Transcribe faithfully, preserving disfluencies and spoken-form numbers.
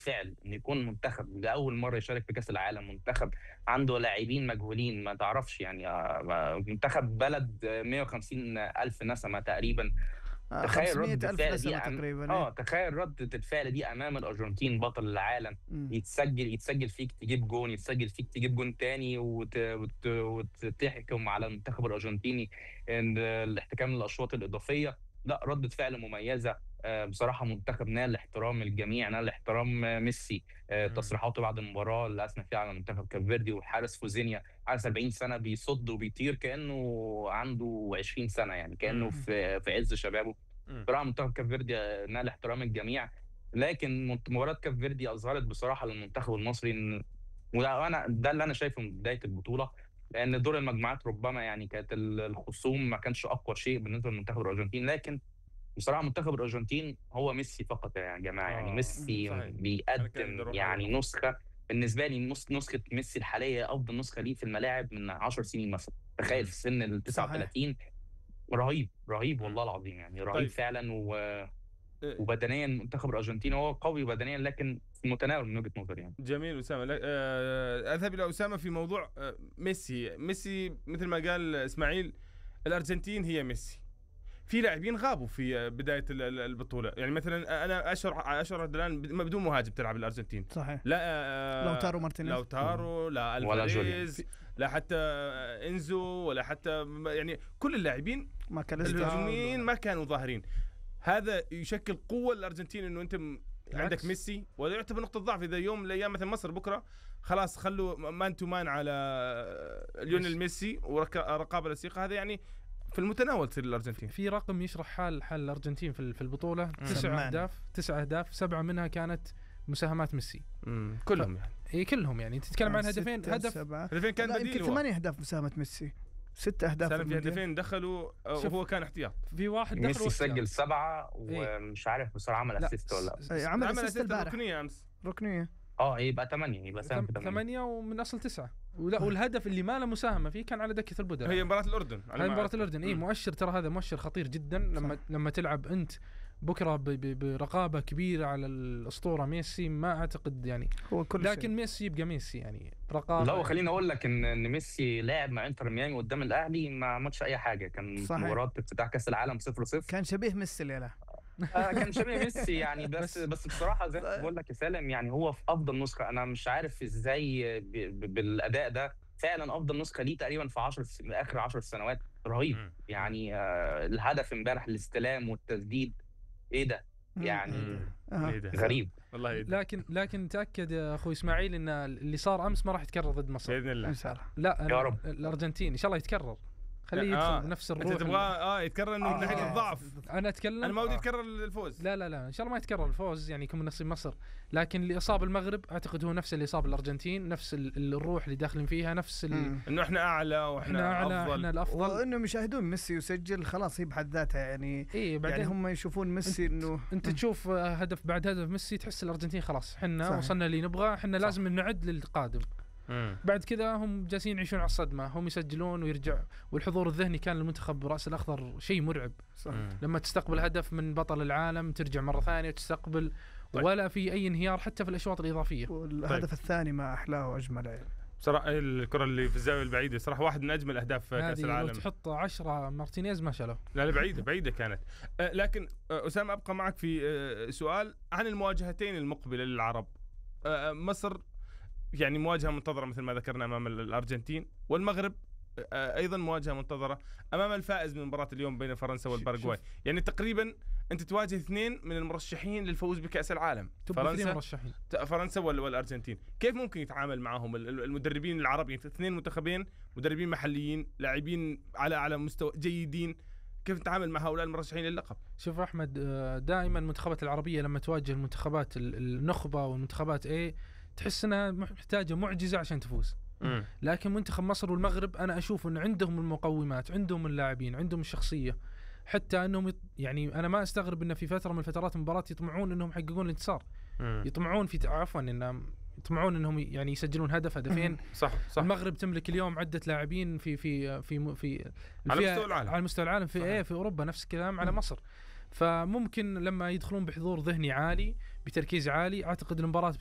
فعل ان يكون منتخب لاول مره يشارك في كاس العالم، منتخب عنده لاعبين مجهولين ما تعرفش يعني، آه، منتخب بلد آه، مية وخمسين الف نسمه تقريبا. آه تخيل خمسمية ردة ألف الفعل دي نسمة أم... تقريبا. اه إيه. تخيل ردة الفعل دي امام الارجنتين بطل العالم. مم. يتسجل يتسجل فيك تجيب جون، يتسجل فيك تجيب جون تاني، وت... وت... وتحكم على المنتخب الارجنتيني ان الاحتكام للاشواط الاضافيه. لا، ردة فعل مميزه. آه، بصراحه منتخب نال احترام الجميع، نال احترام آه، ميسي. آه، مم. تصريحاته بعد المباراه اللي اثنى فيها على منتخب كاب فيردي، والحارس فوزينيا على سبعين سنه بيصد وبيطير كانه عنده عشرين سنه، يعني كانه مم. في في عز شبابه. مم. بصراحه منتخب كاب فيردي نال احترام الجميع. لكن منت- مباراه كاب فيردي اظهرت بصراحه للمنتخب المصري ان، وانا ده اللي انا شايفه من بدايه البطوله، لان دور المجموعات ربما يعني كانت ال- الخصوم ما كانش اقوى شيء بالنسبه لمنتخب الارجنتين. لكن بصراحه منتخب الارجنتين هو ميسي فقط يا جماعه، يعني اه مم. ميسي صحيح. انا كان بدي بيقدم اروح يعني عليهم. نسخه. بالنسبه لي نس- نسخه ميسي الحاليه افضل نسخه ليه في الملاعب من عشر سنين مثلا. تخيل مم. في سن ال صحيح. تسعة وثلاثين. رهيب رهيب مم. والله العظيم، يعني رهيب طيب. فعلا. و... آه، وبدنيا منتخب الارجنتين هو قوي بدنيا، لكن في المتناول من وجهة نظري يعني. جميل أسامة. لا- آه، أذهب إلى أسامة في موضوع آه، ميسي. ميسي مثل ما قال إسماعيل، الأرجنتين هي ميسي. في لاعبين غابوا في آه، بداية ال- ال- البطولة، يعني مثلا أنا أشعر أشعر الآن ب- بدون مهاجم تلعب الأرجنتين. صحيح. لا آه، لوتارو مارتينيز. لوتارو، لا ولا جوليان. ألفاريز، لا حتى آه، إنزو، ولا حتى م- يعني كل اللاعبين ماكاليستا. الهجوميين ما كانوا ظاهرين. هذا يشكل قوة الأرجنتين إنه أنت م- عندك بالعكس. ميسي، ولا يعتبر نقطة ضعف إذا يوم من الأيام مثل مصر بكرة خلاص خلوا مان تو مان على ليونيل ميسي ورقابة الوثيقة، هذا يعني في المتناول تصير الأرجنتين. في رقم يشرح حال حال الأرجنتين في في البطولة، تسع سمان. أهداف تسع أهداف سبعة منها كانت مساهمات ميسي. مم. كلهم يعني إيه كلهم يعني تتكلم عن هدفين، ستة، هدف سبعة. هدفين كان لا، بديل. يمكن هو ثمانية أهداف مساهمة ميسي، ست أهداف سالم في المونديال. هدفين دخلوا آه، شوف. وهو كان احتياط. في واحد دخل ميسي واحتياط. سجل سبعة إيه. ومش عارف بصراحة عمل لا، اسيست ولا لا. س- أي، س- عمل عمل أسيست أسيست البارح، ركنية أمس. ركنية. اه يبقى ثمانية، يبقى ساهم في ثم- ثمانية. ثمانية ومن أصل تسعة. ولا والهدف اللي ما له مساهمة فيه كان على دكة البدلاء. هي مباراة الأردن على هاي ما مباراة أذكر. الأردن. إيه مم. مؤشر، ترى هذا مؤشر خطير جدا لما لما تلعب أنت بكرة ب- ب- برقابة كبيرة على الأسطورة ميسي. ما أعتقد يعني، هو كل لكن شيء. ميسي يبقى ميسي يعني برقابة. لا، وخليني اقول لك ان ان ميسي لاعب مع انتر ميامي قدام الاهلي ما عملش اي حاجه، كان في صحيح. مباراه افتتاح كاس العالم صفر صفر. كان شبيه ميسي الليلة. آه كان شبيه ميسي يعني، بس بس- بس بصراحه زي ما بقول لك يا سالم، يعني هو في افضل نسخه. انا مش عارف ازاي ب- ب- بالاداء ده فعلا افضل نسخه ليه تقريبا في عشر س- اخر عشر سنوات. رهيب مم. يعني. آه الهدف امبارح، الاستلام والتسديد، ايه ده يعني؟ مم. آه. إيه ده؟ غريب. والله إيه ده؟ لكن لكن تأكد يا أخوي إسماعيل إن اللي صار أمس ما راح يتكرر ضد مصر. بإذن الله. إن شاء الله. لا يا رب. الأرجنتين إن شاء الله يتكرر، خليه آه. يدخل نفس أنت الروح. تبغى اه يتكرر انه من ناحية آه. الضعف. أنا أتكلم انا ما ودي آه. يتكرر الفوز. لا لا لا ان شاء الله ما يتكرر الفوز، يعني يكون من نصيب مصر. لكن اللي اصاب المغرب اعتقد هو نفس اللي اصاب الارجنتين، نفس ال- الروح اللي داخلين فيها، نفس ال... مم. انه احنا اعلى احنا واحنا اعلى، افضل. احنا الافضل. وانهم يشاهدون ميسي يسجل خلاص هي بحد ذاتها يعني. ايه بعدين يعني هم يشوفون ميسي انه انت تشوف آه، هدف بعد هدف ميسي تحس الارجنتين خلاص احنا صحيح. وصلنا اللي نبغى، احنا لازم نعد للقادم. مم. بعد كذا هم جالسين يعيشون على الصدمه، هم يسجلون ويرجع، والحضور الذهني كان المنتخب براس الاخضر شيء مرعب. صح. مم. لما تستقبل هدف من بطل العالم ترجع مره ثانيه وتستقبل، طيب. ولا في اي انهيار حتى في الاشواط الاضافيه. والهدف طيب. الثاني ما احلاه واجمله يعني. صراحة الكرة اللي في الزاوية البعيدة صراحة واحد من أجمل أهداف كأس هذه لو العالم. تحط عشرة مارتينيز ما شالوه. لا لا بعيدة بعيدة كانت. أه لكن أه أسامة أبقى معك في أه سؤال عن المواجهتين المقبلة للعرب. أه مصر يعني مواجهة منتظرة مثل ما ذكرنا أمام الأرجنتين، والمغرب أه أيضا مواجهة منتظرة أمام الفائز من مباراة اليوم بين فرنسا والباراغواي. يعني تقريبا أنت تواجه اثنين من المرشحين للفوز بكأس العالم، فرنسا مرشحين فرنسا والأرجنتين. كيف ممكن يتعامل معهم المدربين العربيين؟ اثنين منتخبين مدربين محليين، لاعبين على على مستوى جيدين، كيف نتعامل مع هؤلاء المرشحين للقب؟ شوف أحمد، دائما المنتخبات العربية لما تواجه المنتخبات النخبة والمنتخبات ايه تحس انها محتاجة معجزة عشان تفوز. مم. لكن منتخب مصر والمغرب انا اشوف ان عندهم المقومات، عندهم اللاعبين، عندهم الشخصية، حتى انهم يط... يعني انا ما استغرب ان في فترة من الفترات المباراة يطمعون انهم يحققون الانتصار. مم. يطمعون في عفوا انهم يطمعون انهم يعني يسجلون هدف هدفين. صح صح. المغرب تملك اليوم عدة لاعبين في في في في على مستوى العالم، على مستوى العالم في ايه في اوروبا، نفس الكلام على مصر. فممكن لما يدخلون بحضور ذهني عالي بتركيز عالي اعتقد المباراه